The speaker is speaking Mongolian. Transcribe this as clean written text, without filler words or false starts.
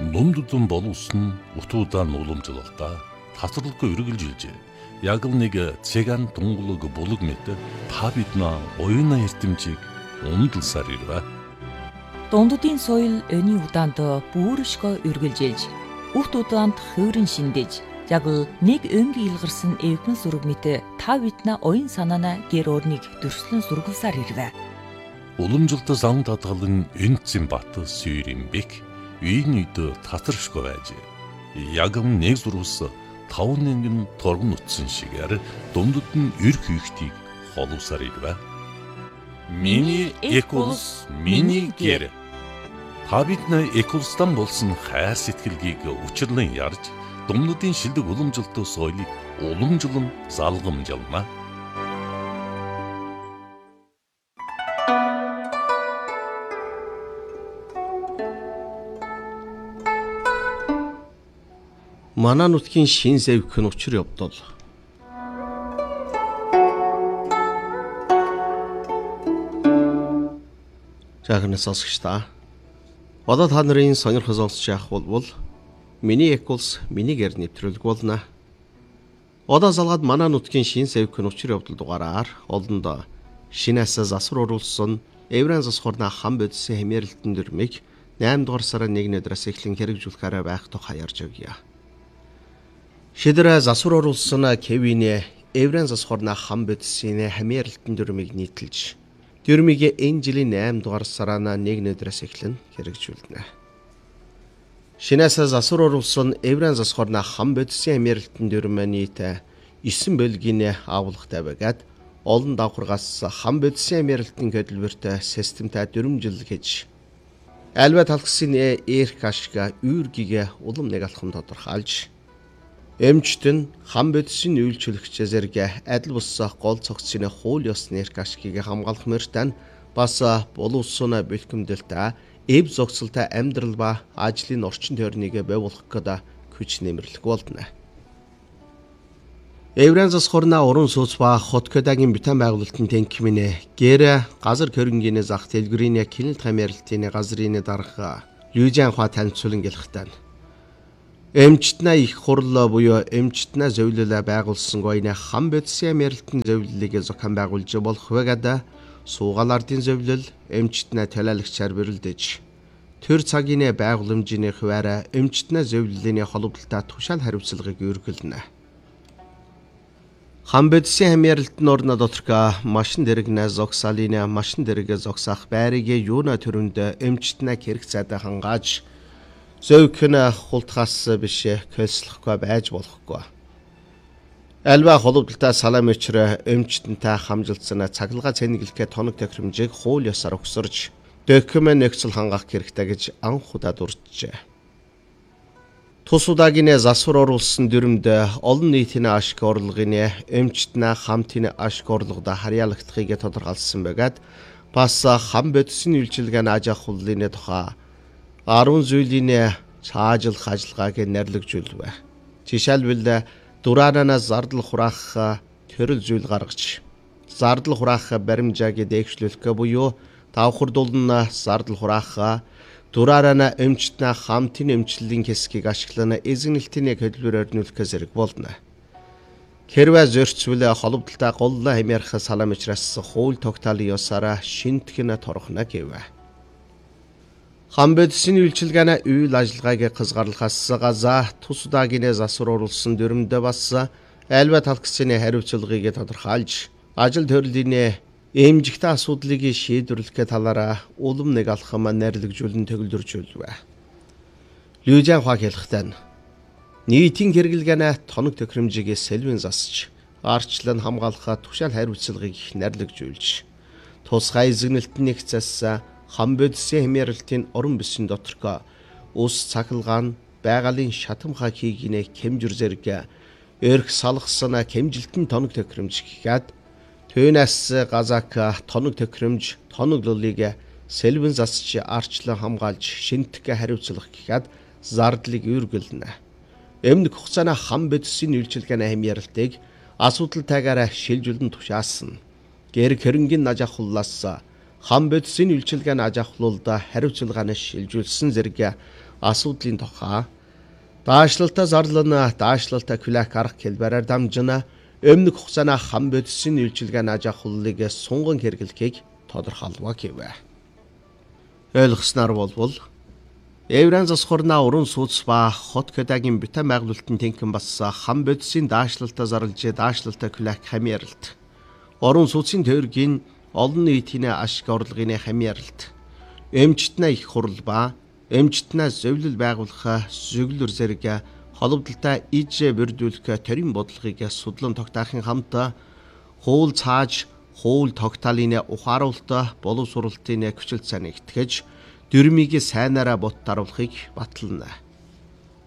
Дундудун боловсон утуудаан уламжлалтаа тасралгүй үргэлжилжээ. Яг л нэг цэган тунгалаг булаг мэт та биднээ оюуна эрдэмжийг ундалсаар ирвэ. Дундудын соёл өний удаанд бүршгөө үргэлжилж, урт удаанд хувирын шиндэж, яг л нэг өнг илгарсан эвгэн сүрэг мэт та биднээ оюун санаана гэр орныг дөрслөн сургавсаар ирвэ. Уламжлалт зам татгалан энцэн бат сүйрийн бик үйн үйд татаршгүй байж. Яг нэг зурвас 5 нэнгэн торгон утсан шигээр дундуд нь эрх хийхтийг холовсаар ирвэ. Миний эколс, миний гэр. Та бидний эколстан болсон хайр сэтгэлгийг учирлан ярьж, дундуудын шилдэг уламжлалт соёлыг уламжлан залгамжлана. Манай нутгийн шин зэвхэн учир явдал. Жаахан сонсогч та. Одоо та нарын сонирхол сонсож явах бол миний эколс, миний гэр нэвтрүүлэг болно. Одоо залгаад манай нутгийн шин зэвхэн учир явдал дугаараар олондоо шинээс засвар оруулсан Еврен засхорна хам бодисын хэмээрэлтэн дүрмийг 8 дугаар сарын 1-ний өдрөөс эхлэн хэрэгжүүлэхээр байх тухай ярьж өгье. Шидэрэ засвар оруулсан Кевине Еврен засхорна хам бодисын хэмээрэлтэн дүрмийг нийтэлж дүрмийг энэ жилийн 8 дугаар сарын 1-ний өдрөөс эхлэн хэрэгжүүлнэ. Шинээс засвар оруулсан Еврен засхорна хам бодисын хэмээрэлтэн дүрм нийт 9 бөлгийн агуулгатай байгаад олон давхаргаас хам бодисын хэмээрэлтэн хөдөлмөртэй системтэй дүрмжил гэж альва талхсын эрх ашиг үүргийг улам нэг алхам тодорхойлж эмчт нь хам бодисын үйлчлэгч зэрэг адил бус гол цогцны хууль ёсны эрх ашгийг хамгаалах мөртөө бас боловсон бэлтгэмдэлтэй эв зохицолтой амьдрал ба ажлын орчин тойрныг байгуулах гэдэг хүч нэмэрлэх болно. Еврен засхорна уран сууц ба хоткодагийн битэн байгуулалтын тэнхимнэ гэр газар хөрөнгөний зах дэлгэрийн кинэлт хамааралтын газрын дарга Лүжэн хаа танилцуулан гэлхтэн. Эмчтнаа их хурл буюу эмчтнаа зөвлөлөө байгуулсан гоёны хам бодисын хамааралтын зөвлөлийг зохион байгуулж болох байгаад суугаалардын зөвлөл эмчтнаа талаалагчаар бэрэлдэж төр цагийн байгууламжийн хуваараа эмчтнаа зөвлөлийн холбогдолтой тушаал хариуцлагыг өргөлнө. Хам бодисын хамааралтын орно доторх машин дэрэгнээ зогсаалын машин дэрэг зогсаах байрыг юуна төрөнд эмчтнаа хэрэг цайдаа хангааж зөвхөн хултгаас биш кэслэхгүй байж болохгүй. Альва холбогдолтой салам өчрө эмчтэнтэй хамжилсан цахилгаан цэнгэлгээ тоног тохиромжийг хууль ёсоор өгсөрж документ нөхцөл хангах хэрэгтэй гэж анх удаа дурджээ. Тус удаагийн засвар оруулсан дүрмд олон нийтийн ашиг орлогын эмчтнээ хамтын ашиг орлогод харьяалагдахыг тодорхойлсон байгаад бас хам бодисын үйлчилгээний аж ахуйлын тухай 10 зүйлийн цаажилах ажиллагааг нэрлэгжүүлвэ. Жишээлбэл дураанаас зардал хураах төрөл зүйл гаргаж, зардал хураах баримжааг дэвшлүүлэх буюу давхардуулна зардал хураах дураана эмчтнээ хамтын эмчиллийн хэсгийг ашиглан эзэгнэлтийн хөдөлгөөр өрнүүлэх зэрэг болно. Хэрвээ зөрчил холбогдолтой гол хэмээрх салам учраас хууль тогтоолын ёсоор шинтгэн торохно гэвэ. Хам бодисын үйлчилгээний үйл ажиллагааг хязгаарлахаас газа тус удаагийн засвар оруулсан дүрмд бас альва талхсын хариуцлагыг тодорхойлж ажил төрлийн эмжигтэй асуудлыг шийдвэрлэх талаараа улам нэг алхам нэрлэгжүүлэн төгөлдржүүлвэ. Лүжэн хаа хэлэхдээ нийтийн хэрэглэгээний тоног тохиромжийг сэлвэн засч арчлан хамгаалах тушаал хариуцлагыг нэрлэгжүүлж тусгай эзэгнэлтний хэсэс хам бодисын хэмээрэлтийн орон бүсийн доторх ус цахилгаан байгалийн шатамхаа хийгинэ хэмжир зэрэг эрх салгасан хэмжилтэн тоног тохиромж гэхэд түүнээс газак тоног тохиромж тоноглолыг сэлвэн засч арчлан хамгаалж шинтгэ хариуцлах гэхэд зардлыг үргэлнэ. Эмнэг хугацааны хам бодисын үйлчилгээний хэмээрэлтийг асуудалтайгаар шилжүүлэн тушаасан. Гэр хөрөнгөний аж ахуйлаас хам бодисын үйлчилгээний аж ахуйлд хариуцлагааны шилжүүлсэн зэрэг асуудлын тухай даашлалтаа зарлана даашлалтаа күлэк арга хэлбэрээр дамжина өмнөх хугацааны хам бодисын үйлчилгээ аж ахуйлыг сунган хэрэглэхийг тодорхойлва гэвэ. Ойлгосноор болвол Евран засхурна уран сууц ба хот көдагийн битэн байгуулалтын тэнхэн бас хам бодисын даашлалтаа зарлж даашлалтаа күлэк хамьярлалт. Уран сууцын тойргийн олон нийтийн ашиг орлогын хамьярлалт. Эмчтнэ их хурал ба эмчтнэ зөвлөл байгуулах зөвлөр зэрэг холбогдолтой иж бүрдүүлэх төрийн бодлогыг судлан тогтоохын хамт хууль цааж хууль тогтоолын ухааруулалт боловсруулалтын хүчил цааныг итгэж дөрмийг сайнаараа бут даруулахыг батлана.